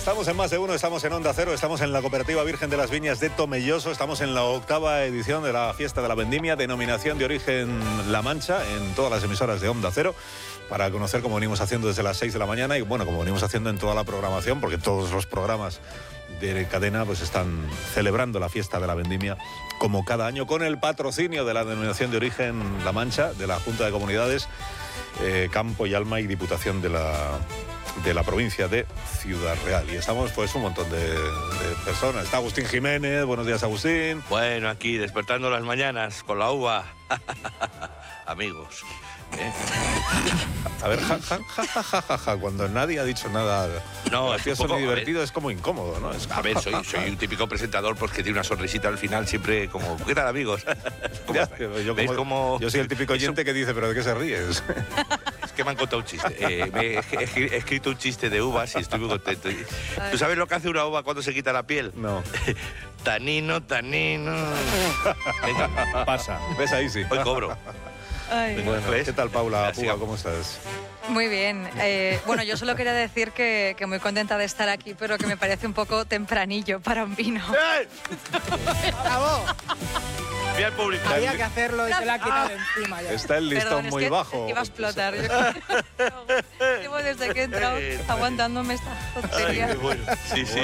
Estamos en Más de Uno, estamos en Onda Cero, estamos en la Cooperativa Virgen de las Viñas de Tomelloso, estamos en la 8ª edición de la Fiesta de la Vendimia, denominación de origen La Mancha, en todas las emisoras de Onda Cero, para conocer cómo venimos haciendo desde las 6 de la mañana y, bueno, como venimos haciendo en toda la programación, porque todos los programas de cadena pues están celebrando la Fiesta de la Vendimia como cada año, con el patrocinio de la denominación de origen La Mancha, de la Junta de Comunidades, Campo y Alma y Diputación de la provincia de Ciudad Real. Y estamos pues un montón de personas. Está Agustín Jiménez. Buenos días, Agustín. Bueno, aquí despertando las mañanas con la uva. Amigos. A ver, ja, cuando nadie ha dicho nada gracioso ni divertido, es como incómodo, ¿no? A ver, soy un típico presentador pues, que tiene una sonrisita al final siempre como, ¿qué tal, amigos? Yo soy el típico oyente que dice, ¿pero de qué se ríes? Es que me han contado un chiste. He escrito un chiste de uvas y estoy muy contento. ¿Tú sabes lo que hace una uva cuando se quita la piel? No. Tanino. Venga. Pasa. ¿Ves ahí, sí? Hoy cobro. Bueno, ¿qué tal, Paula Puga? ¿Cómo estás? Muy bien. Bueno, yo solo quería decir que muy contenta de estar aquí, pero que me parece un poco tempranillo para un vino. ¡Bravo! Mira el público. Había que hacerlo y se la ha quitado encima ya. Está el listón Perdón, muy bajo. Iba a explotar. Llevo desde que he entrado aguantándome esta tontería. Ay, qué bueno. Sí.